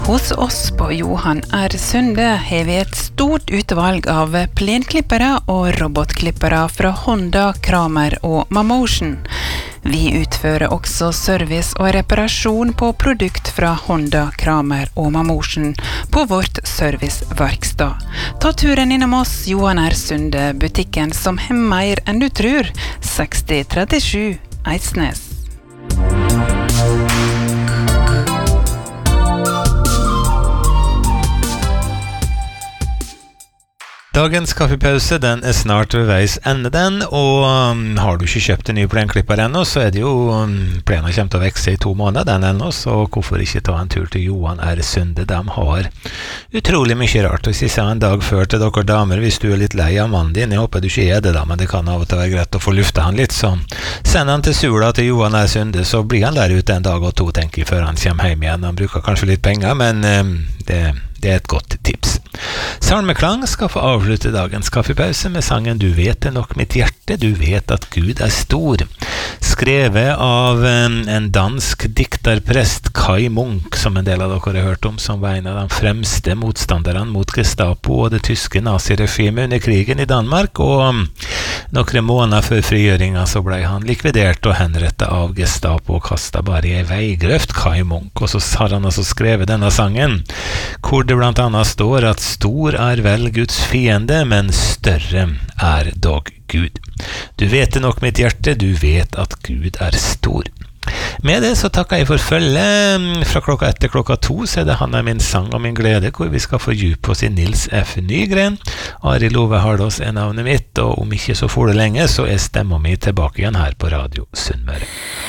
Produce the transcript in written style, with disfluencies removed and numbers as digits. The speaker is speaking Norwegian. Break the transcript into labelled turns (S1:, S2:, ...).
S1: Hos oss på Johan R. Sunde har vi et stort utvalg av plenklippere og robotklippere fra Honda, Kramer og Mamotion. Vi utfører også service og reparasjon på produkt fra Honda, Kramer og Mamotion på vårt serviceverkstad. Ta turen innom oss, Johan R. Sunde, butikken som har mer enn du tror, 6037 Eidsnes.
S2: Dagens kaffepause, den snart ved veis ende den, og har du ikke kjøpt en ny plenklipper ennå, så det jo, plena kommer til å vekse i 2 måneder den ennå, så hvorfor ikke ta en tur til Johan R. Sunde? De har utrolig mye rart, og hvis jeg sa en dag før til dere damer, hvis du litt lei av mannen din, jeg håper du ikke det da, men det kan av og til være greit å få lufta han litt, så send han til Sula til Johan R. Sunde, så blir han der ute en dag og 2, tenker jeg, før han kommer hjem igjen. Han bruker kanskje litt penger, men det et godt tips. Salmeklang skal få avslutte dagens kaffepause med sangen «Du vet det nok mitt hjerte, du vet at Gud er stor», skrevet av en dansk dikterprest, Kai Munk, som en del av dere har hørt om, som var en av de fremste motstanderne mot Gestapo og det tyske naziregimet under krigen i Danmark, og noen måneder før frigjøringen så ble han likvidert og henrettet av Gestapo og kastet bare i en veigrøft, Kai Munk, og så har han altså skrevet denne sangen, hvor det blant annet står at stor er vel Guds fiende, men større er dog Gud. Du vet det nok mitt hjerte, du vet at Gud er stor. Med det så takker jeg for følge. Fra klokka 1 til klokka 2 så det Han er min sang og min glede, hvor vi skal få djup på sin Nils F. Nygren. Arild Ove Hardås er navnet mitt, og om ikke så for det lenge, så stemmer vi tilbake igjen her på Radio Sunnmøre.